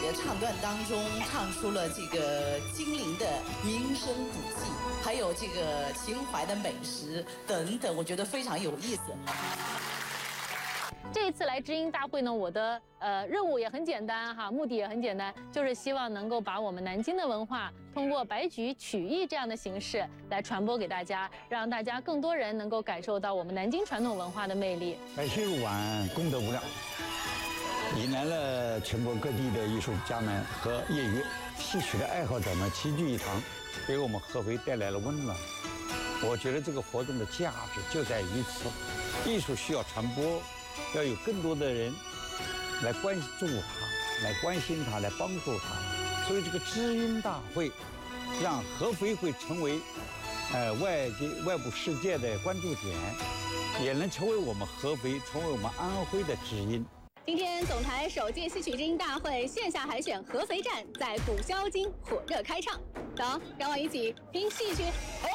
个唱段当中唱出了这个精灵的民生古迹，还有这个情怀的美食等等，我觉得非常有意思。 这一次来知音大会呢，我的任务也很简单哈，目的也很简单，就是希望能够把我们南京的文化通过白举曲艺这样的形式来传播给大家，让大家更多人能够感受到我们南京传统文化的魅力。 白戏入馆功德无量，引来了全国各地的艺术家们和业余戏曲的爱好者们齐聚一堂，给我们合肥带来了温暖。我觉得这个活动的价值就在于此，艺术需要传播。要有更多的人来关注它，来关心它，来帮助它。所以这个知音大会，让合肥会成为外部世界的关注点，也能成为我们合肥，成为我们安徽的知音。 今天总台首届戏曲知音大会线下海选合肥站在古霄津火热开唱，走，让我一起听戏曲。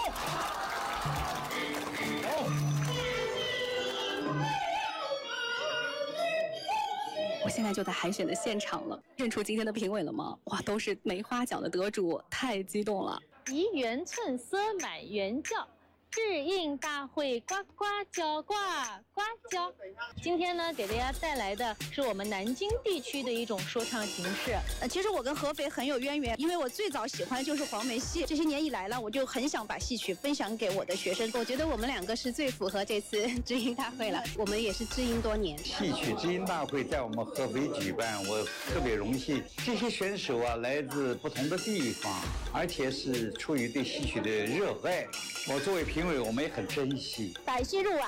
我现在就在海选的现场了，认出今天的评委了吗？哇，都是梅花奖的得主，太激动了！ 宜圆寸色满园叫，知音大会呱呱叫，呱呱叫。今天呢，给大家带来的是我们南京地区的一种说唱形式。 其实我跟合肥很有渊源，因为我最早喜欢的就是黄梅戏。这些年以来呢，我就很想把戏曲分享给我的学生。 我觉得我们两个是最符合这次知音大会了，我们也是知音多年。 戏曲知音大会在我们合肥举办，我特别荣幸。这些选手啊，来自不同的地方，而且是出于对戏曲的热爱。我作为评委，我们也很珍惜。 百戏入